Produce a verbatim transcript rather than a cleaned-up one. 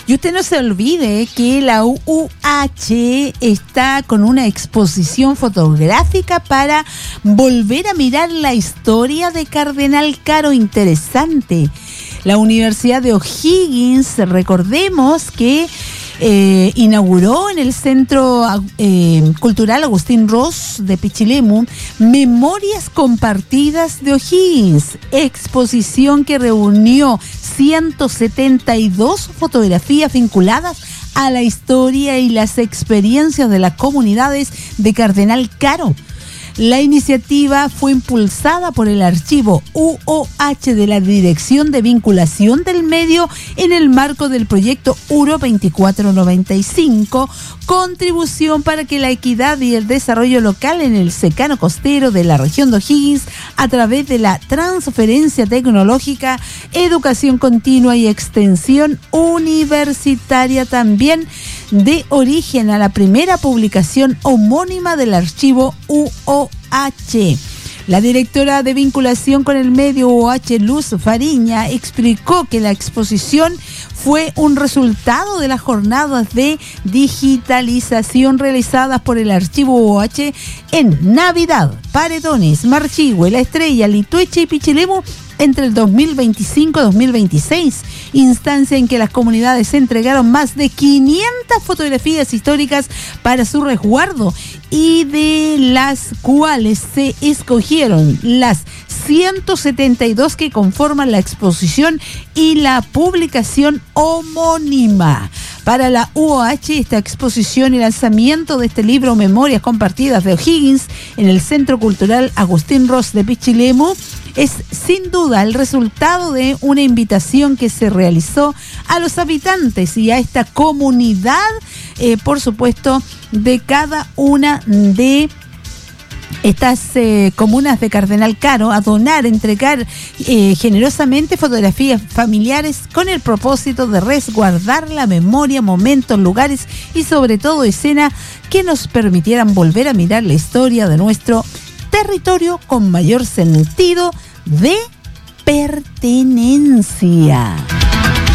Y usted no se olvide que la U U H está con una exposición fotográfica para volver a mirar la historia de Cardenal Caro. Interesante. La Universidad de O'Higgins, recordemos que Eh, inauguró en el Centro eh, Cultural Agustín Ros de Pichilemu Memorias Compartidas de O'Higgins, exposición que reunió ciento setenta y dos fotografías vinculadas a la historia y las experiencias de las comunidades de Cardenal Caro. La iniciativa fue impulsada por el archivo U O H de la Dirección de Vinculación del Medio en el marco del proyecto U R O veinticuatro noventa y cinco, contribución para que la equidad y el desarrollo local en el secano costero de la región de O'Higgins a través de la transferencia tecnológica, educación continua y extensión universitaria, también de origen a la primera publicación homónima del archivo U O H. La directora de vinculación con el medio U O H, Luz Fariña, explicó que la exposición fue un resultado de las jornadas de digitalización realizadas por el archivo U O H en Navidad, Paredones, Marchihue, La Estrella, Litueche y Pichilemu entre el dos mil veinticinco y dos mil veintiséis, instancia en que las comunidades entregaron más de quinientas fotografías históricas para su resguardo y de las cuales se escogieron las ciento setenta y dos que conforman la exposición y la publicación homónima. Para la U O H, esta exposición y lanzamiento de este libro Memorias Compartidas de O'Higgins en el Centro Cultural Agustín Ros de Pichilemu es sin duda el resultado de una invitación que se realizó a los habitantes y a esta comunidad, eh, por supuesto, de cada una de estas eh, comunas de Cardenal Caro, a donar, entregar eh, generosamente fotografías familiares con el propósito de resguardar la memoria, momentos, lugares y sobre todo escenas que nos permitieran volver a mirar la historia de nuestro territorio con mayor sentido de pertenencia.